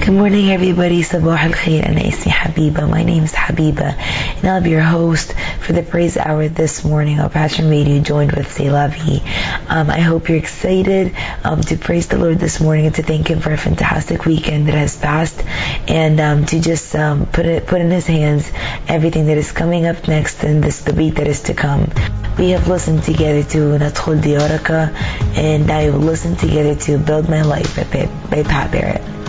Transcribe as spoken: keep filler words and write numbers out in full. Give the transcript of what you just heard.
Good morning, everybody. Sabah al khair. Ana ismi Habiba. My name is Habiba, and I'll be your host for the Praise Hour this morning on Passion Radio, joined with C'est La Vie. Um, I hope you're excited um, to praise the Lord this morning and to thank Him for a fantastic weekend that has passed, and um, to just um, put it put in His hands everything that is coming up next and this the week that is to come. We have listened together to Nadkhul Diyaraka, and I will listen together to Build My Life by, by Pat Barrett.